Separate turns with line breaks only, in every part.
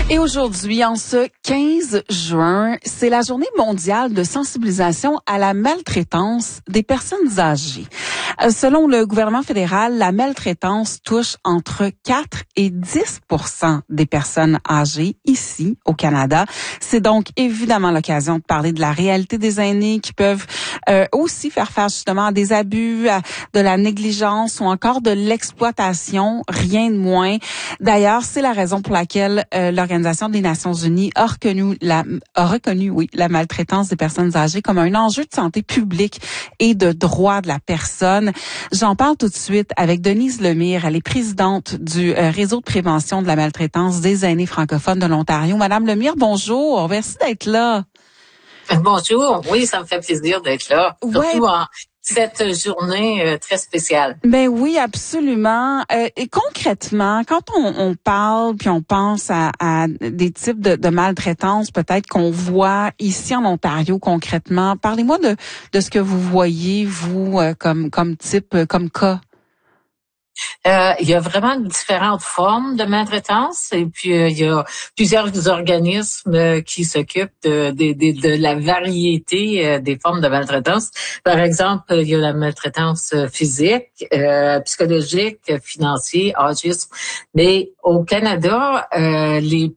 Et aujourd'hui, en ce 15 juin, c'est la journée mondiale de sensibilisation à la maltraitance des personnes âgées. Selon le gouvernement fédéral, la maltraitance touche entre 4 et 10% des personnes âgées ici au Canada. C'est donc évidemment l'occasion de parler de la réalité des aînés qui peuvent aussi faire face justement à des abus, de la négligence ou encore de l'exploitation, rien de moins. D'ailleurs, c'est la raison pour laquelle l'Organisation des Nations Unies a reconnu la maltraitance des personnes âgées comme un enjeu de santé publique et de droit de la personne. J'en parle tout de suite avec Denise Lemire. Elle est présidente du réseau de prévention de la maltraitance des aînés francophones de l'Ontario. Madame Lemire, bonjour. Merci d'être là.
Bonjour. Oui, ça me fait plaisir d'être là. Surtout en cette journée très spéciale.
Ben oui, absolument. Et concrètement, quand on parle puis on pense à des types de maltraitance peut-être qu'on voit ici en Ontario concrètement, parlez-moi de ce que vous voyez, vous, comme type, comme cas.
Il y a vraiment différentes formes de maltraitance et puis il y a plusieurs organismes qui s'occupent de la variété des formes de maltraitance. Par exemple, il y a la maltraitance physique, psychologique, financière, agisme. Mais au Canada, les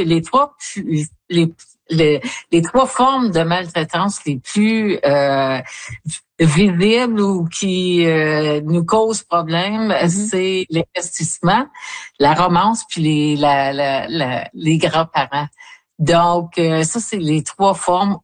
trois formes de maltraitance les plus visibles ou qui nous causent problème, c'est l'investissement, la romance puis les grands-parents. Donc ça c'est les trois formes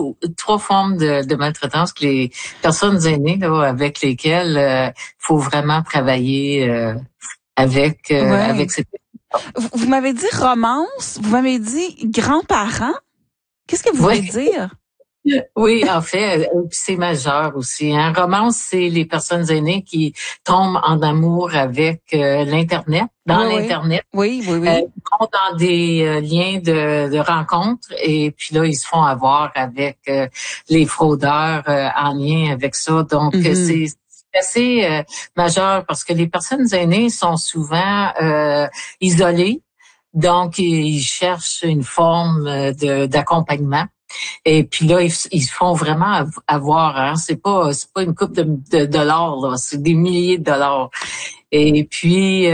de maltraitance que les personnes aînées là, avec lesquelles faut vraiment travailler avec ces
Vous m'avez dit romance, vous m'avez dit grands-parents. Qu'est-ce que vous voulez dire?
Oui, en fait, c'est majeur aussi. Un romance, c'est les personnes aînées qui tombent en amour avec l'Internet, l'Internet.
Oui.
Ils vont dans des liens de rencontres et puis là, ils se font avoir avec les fraudeurs en lien avec ça. Donc, c'est assez majeur parce que les personnes aînées sont souvent isolées. Donc, ils cherchent une forme d'accompagnement. Et puis là, ils se font vraiment avoir. Hein. C'est pas une coupe de dollars, là. C'est des milliers de dollars. Et puis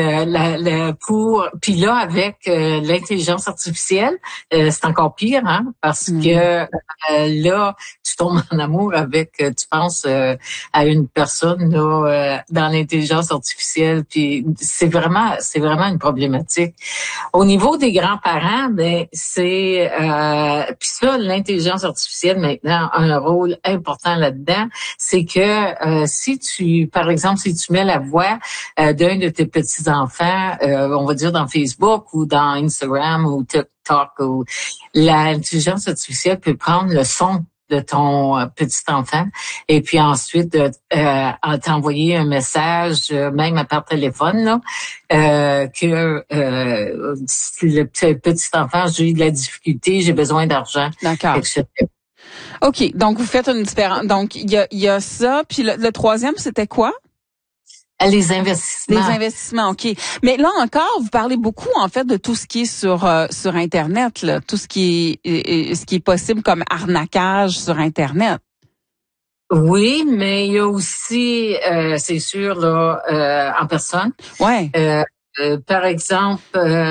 puis là avec l'intelligence artificielle, c'est encore pire, hein, parce que là tu tombes en amour avec, tu penses à une personne là dans l'intelligence artificielle, puis c'est vraiment une problématique. Au niveau des grands-parents, ben c'est puis ça l'intelligence artificielle maintenant a un rôle important là-dedans, c'est que si tu mets la voix d'un de tes petits-enfants, on va dire dans Facebook ou dans Instagram ou TikTok, ou l'intelligence artificielle peut prendre le son de ton petit-enfant et puis ensuite t'envoyer un message, même par téléphone, là, que le petit-enfant, j'ai eu de la difficulté, j'ai besoin d'argent,
d'accord,
etc.
OK, donc vous faites une différence. Donc, il y a ça, puis le troisième, c'était quoi?
Les investissements.
Les investissements, OK. Mais là encore, vous parlez beaucoup, en fait, de tout ce qui est sur Internet, là, tout ce qui est possible comme arnaquage sur Internet.
Oui, mais il y a aussi, c'est sûr, là, en personne.
Ouais.
Par exemple,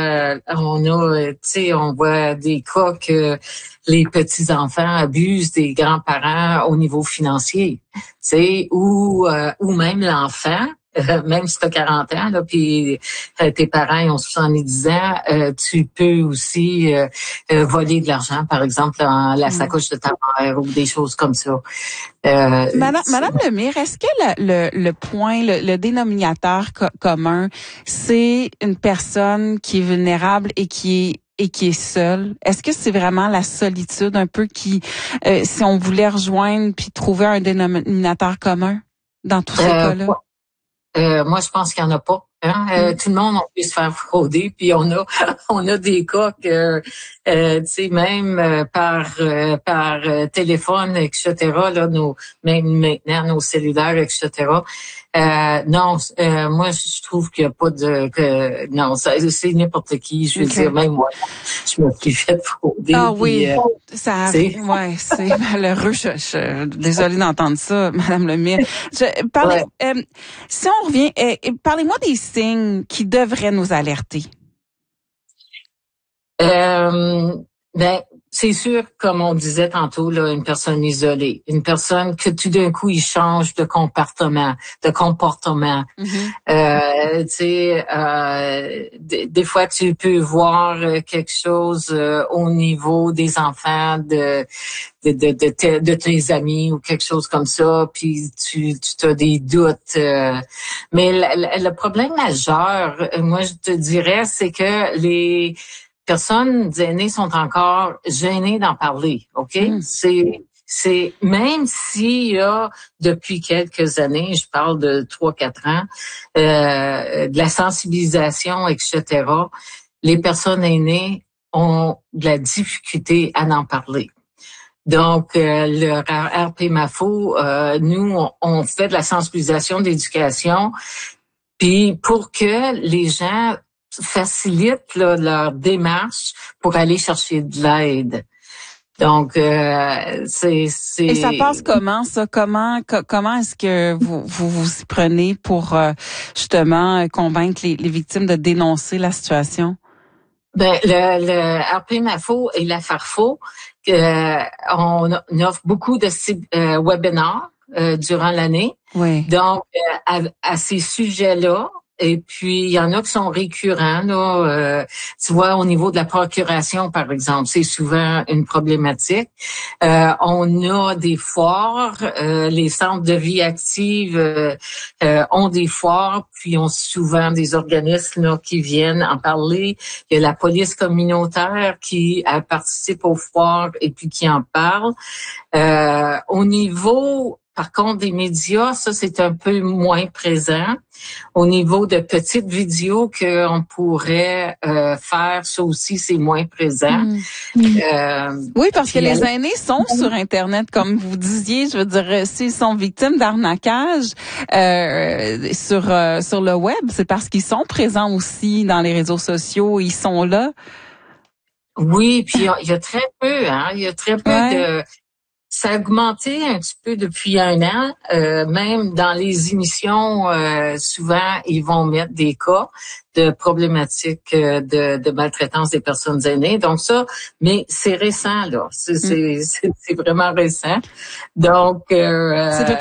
on voit des cas que les petits-enfants abusent des grands-parents au niveau financier, ou même l'enfant. Même si tu as 40 ans, là, puis tes parents ils ont 70 ans, tu peux aussi voler de l'argent, par exemple, dans la sacoche de ta mère ou des choses comme ça.
Madame Lemire, est-ce que le point, le dénominateur commun, c'est une personne qui est vulnérable et qui est seule? Est-ce que c'est vraiment la solitude un peu qui, si on voulait rejoindre puis trouver un dénominateur commun dans tous ces cas-là?
Moi, je pense qu'il n'y en a pas. Hein? Tout le monde on peut se faire frauder, puis on a on a des cas que tu sais même par téléphone, etc. Là, même maintenant nos cellulaires, etc. Non, moi je trouve qu'il n'y a pas non, c'est n'importe qui. Je veux dire, même moi, je me suis fait frauder.
Ah
puis,
oui, ça arrive. Ouais, c'est malheureux. Je désolée d'entendre ça, Madame Lemire. Si on revient, parlez-moi des signes qui devraient nous alerter.
Ben, c'est sûr, comme on disait tantôt, là, une personne isolée, une personne que tout d'un coup il change de comportement. Tu sais, des fois tu peux voir quelque chose au niveau des enfants de tes amis ou quelque chose comme ça, puis tu as des doutes. Mais le problème majeur, moi je te dirais, c'est que les personnes aînées sont encore gênées d'en parler, OK? C'est même s'il y a depuis quelques années, je parle de 3-4 ans, de la sensibilisation, etc. Les personnes aînées ont de la difficulté à en parler. Donc, le RP-MAFO, nous, on fait de la sensibilisation, d'éducation, puis pour que les gens facilitent là, leur démarche pour aller chercher de l'aide. Donc, c'est.
Et ça passe comment, ça? Comment est-ce que vous y prenez pour justement convaincre les victimes de dénoncer la situation?
Ben, le RP-MAFO et la FARFO, on offre beaucoup de webinars durant l'année.
Oui.
Donc, à ces sujets-là, et puis il y en a qui sont récurrents. Là, tu vois, au niveau de la procuration, par exemple, c'est souvent une problématique. On a des foires, les centres de vie active ont des foires, puis ont souvent des organismes là, qui viennent en parler. Il y a la police communautaire qui participe aux foires et puis qui en parle. Au niveau par contre, des médias, ça, c'est un peu moins présent. Au niveau de petites vidéos qu'on pourrait faire, ça aussi, c'est moins présent.
Oui, parce que les aînés sont sur Internet, comme vous disiez. Je veux dire, s'ils sont victimes d'arnaquage sur le web, c'est parce qu'ils sont présents aussi dans les réseaux sociaux. Ils sont là.
Oui, puis il y a très peu, hein. Il y a très peu de... Ça a augmenté un petit peu depuis 1 an. Même dans les émissions, souvent, ils vont mettre des cas de problématiques de maltraitance des personnes aînées. Donc ça, mais c'est récent, là. C'est vraiment récent. Donc...